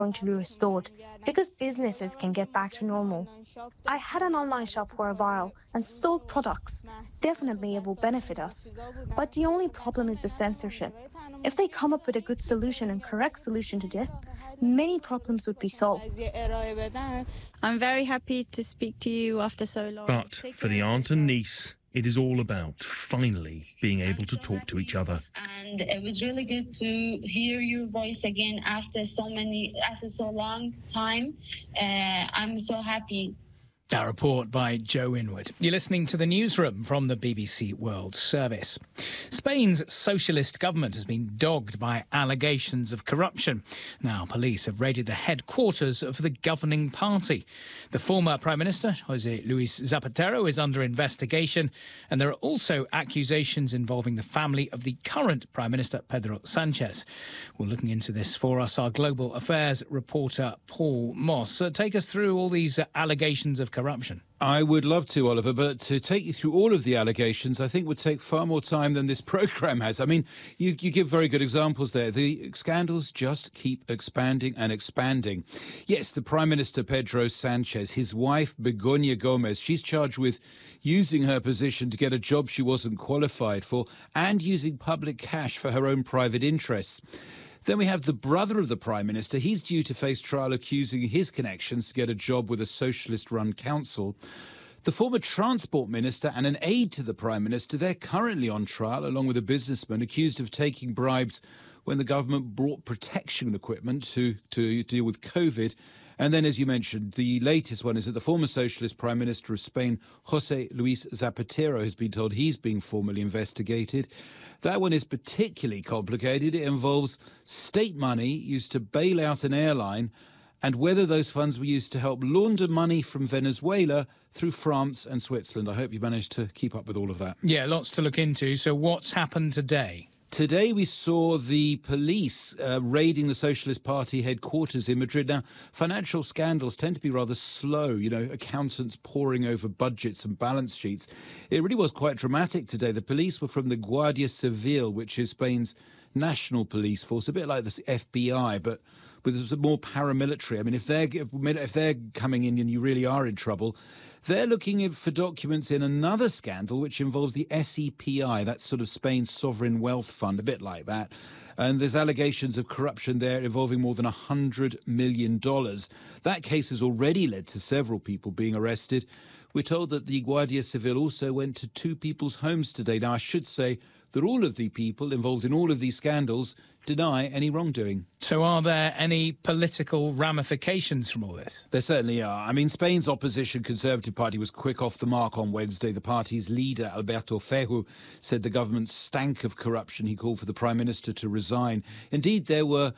going to be restored because businesses can get back to normal. I had an online shop for a while and sold products. Definitely it will benefit us. But the only problem is the censorship. If they come up with a good solution and correct solution to this, many problems would be solved. I'm very happy to speak to you after so long. But for the aunt and niece, it is all about finally being able to talk to each other. And it was really good to hear your voice again after so long time. I'm so happy. A report by Joe Inwood. You're listening to the newsroom from the BBC World Service. Spain's socialist government has been dogged by allegations of corruption. Now, police have raided the headquarters of the governing party. The former Prime Minister, José Luis Zapatero, is under investigation, and there are also accusations involving the family of the current Prime Minister, Pedro Sánchez. Well, looking into this for us, our global affairs reporter, Paul Moss. Take us through all these allegations of corruption. I would love to, Oliver, but to take you through all of the allegations, I think would take far more time than this programme has. I mean, you give very good examples there. The scandals just keep expanding and expanding. Yes, the Prime Minister, Pedro Sánchez, his wife, Begoña Gómez, she's charged with using her position to get a job she wasn't qualified for and using public cash for her own private interests. Then we have the brother of the Prime Minister. He's due to face trial accusing his connections to get a job with a socialist-run council. The former Transport Minister and an aide to the Prime Minister, they're currently on trial, along with a businessman accused of taking bribes when the government brought protection equipment to deal with COVID. And then, as you mentioned, the latest one is that the former socialist Prime Minister of Spain, José Luis Zapatero, has been told he's being formally investigated. That one is particularly complicated. It involves state money used to bail out an airline and whether those funds were used to help launder money from Venezuela through France and Switzerland. I hope you managed to keep up with all of that. Yeah, lots to look into. So what's happened today? Today we saw the police raiding the Socialist Party headquarters in Madrid. Now, financial scandals tend to be rather slow, accountants poring over budgets and balance sheets. It really was quite dramatic today. The police were from the Guardia Civil, which is Spain's national police force, a bit like the FBI, but with more paramilitary. I mean, if they're coming in and you really are in trouble, they're looking for documents in another scandal which involves the SEPI, that's sort of Spain's sovereign wealth fund, a bit like that. And there's allegations of corruption there involving more than $100 million. That case has already led to several people being arrested. We're told that the Guardia Civil also went to 2 people's homes today. Now, I should say that all of the people involved in all of these scandals deny any wrongdoing. So are there any political ramifications from all this? There certainly are. I mean, Spain's opposition Conservative Party was quick off the mark on Wednesday. The party's leader, Alberto Feijóo, said the government stank of corruption. He called for the Prime Minister to resign. Indeed, there were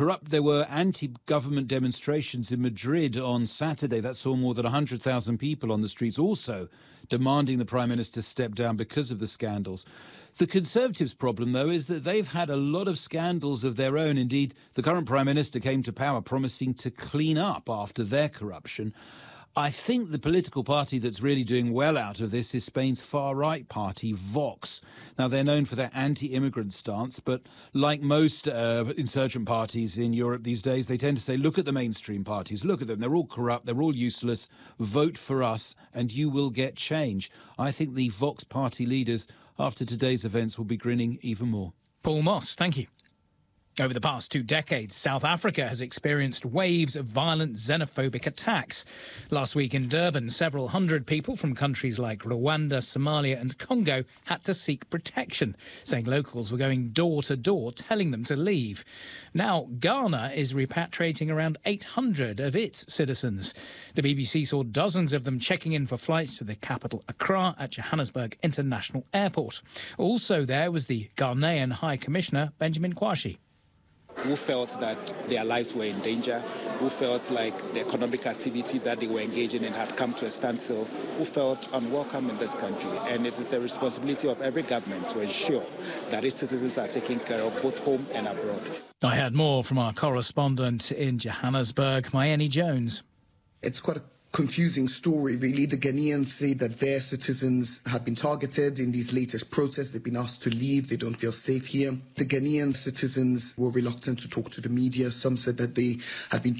anti-government demonstrations in Madrid on Saturday. That saw more than 100,000 people on the streets, also demanding the Prime Minister step down because of the scandals. The Conservatives' problem, though, is that they've had a lot of scandals of their own. Indeed, the current Prime Minister came to power promising to clean up after their corruption. I think the political party that's really doing well out of this is Spain's far-right party, Vox. Now, they're known for their anti-immigrant stance, but like most insurgent parties in Europe these days, they tend to say, look at the mainstream parties, look at them, they're all corrupt, they're all useless, vote for us and you will get change. I think the Vox party leaders, after today's events, will be grinning even more. Paul Moss, thank you. Over the past 2 decades, South Africa has experienced waves of violent xenophobic attacks. Last week in Durban, several hundred people from countries like Rwanda, Somalia and Congo had to seek protection, saying locals were going door to door telling them to leave. Now, Ghana is repatriating around 800 of its citizens. The BBC saw dozens of them checking in for flights to the capital Accra at Johannesburg International Airport. Also there was the Ghanaian High Commissioner, Benjamin Kwashi. Who felt that their lives were in danger, who felt like the economic activity that they were engaging in had come to a standstill, who felt unwelcome in this country. And it is the responsibility of every government to ensure that its citizens are taken care of both home and abroad. I had more from our correspondent in Johannesburg, Mayeni Jones. It's quite a confusing story, really. The Ghanaians say that their citizens have been targeted in these latest protests. They've been asked to leave. They don't feel safe here. The Ghanaian citizens were reluctant to talk to the media. Some said that they had been